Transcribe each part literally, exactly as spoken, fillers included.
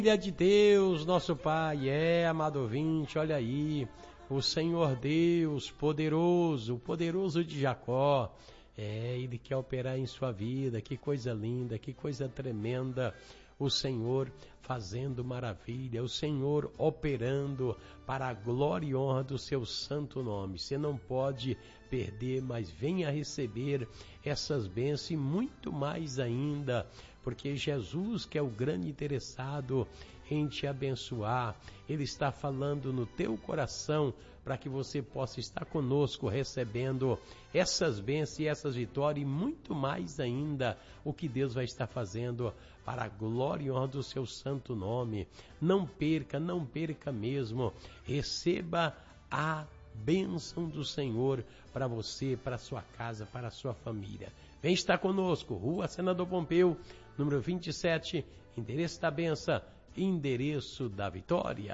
Filha de Deus, nosso Pai, é, amado ouvinte, olha aí, o Senhor Deus, poderoso, o poderoso de Jacó, é, Ele quer operar em sua vida, que coisa linda, que coisa tremenda, o Senhor fazendo maravilha, o Senhor operando para a glória e honra do seu santo nome. Você não pode perder, mas venha receber essas bênçãos e muito mais ainda, porque Jesus, que é o grande interessado em te abençoar, Ele está falando no teu coração para que você possa estar conosco recebendo essas bênçãos e essas vitórias e muito mais ainda o que Deus vai estar fazendo para a glória e honra do seu santo nome. Não perca, não perca mesmo. Receba a bênção do Senhor para você, para a sua casa, para a sua família. Vem estar conosco, Rua Senador Pompeu, número vinte e sete, endereço da benção, endereço da vitória.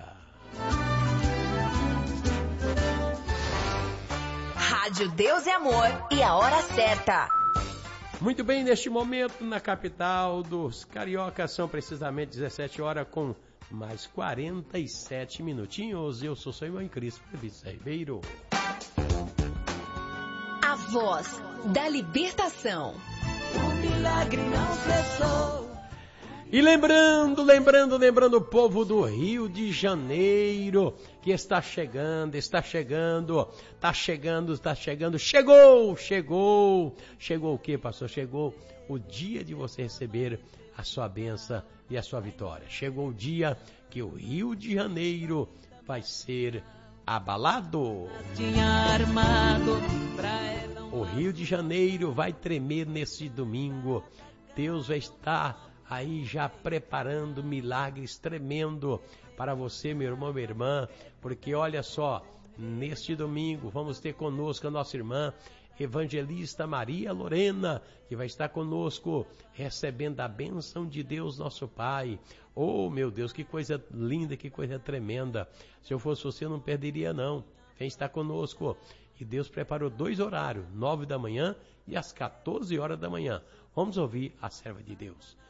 Rádio Deus e Amor e a hora certa. Muito bem, neste momento, na capital dos cariocas, são precisamente dezessete horas com mais quarenta e sete minutinhos. Eu sou seu irmão Cristo, Vitor Ribeiro. A voz da libertação. O milagre não cessou. E lembrando, lembrando, lembrando o povo do Rio de Janeiro, que está chegando, está chegando, está chegando, está chegando, chegou, chegou, chegou o que, pastor? Chegou o dia de você receber a sua bênção e a sua vitória. Chegou o dia que o Rio de Janeiro vai ser abalado. O Rio de Janeiro vai tremer nesse domingo. Deus vai estar aí já preparando milagres tremendo para você, meu irmão, minha irmã, porque olha só, neste domingo vamos ter conosco a nossa irmã evangelista Maria Lorena, que vai estar conosco recebendo a bênção de Deus nosso Pai. Oh meu Deus, que coisa linda, que coisa tremenda. Se eu fosse você, eu não perderia não. Vem estar conosco. E Deus preparou dois horários, nove da manhã e às quatorze horas da manhã. Vamos ouvir a serva de Deus.